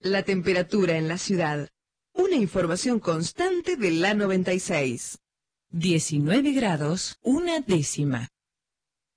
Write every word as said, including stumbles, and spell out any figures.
La temperatura en la ciudad. Una información constante de la noventa y seis. diecinueve grados, una décima.